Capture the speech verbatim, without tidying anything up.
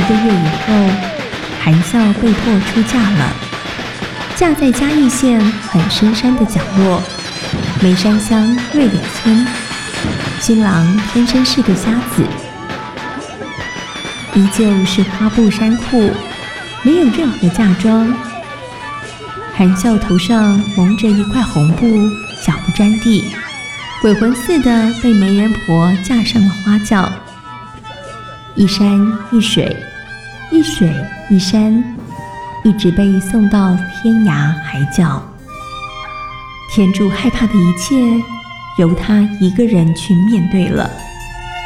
个月以后，韩笑被迫出嫁了，嫁在嘉义县很深山的角落，梅山乡瑞柳村。新郎天生是个瞎子，依旧是花布衫裤，没有任何嫁妆。韩笑头上蒙着一块红布，脚不沾地，鬼魂似的被媒人婆架上了花轿。一山一水，一水一山，一直被送到天涯海角。天柱害怕的一切，由他一个人去面对了。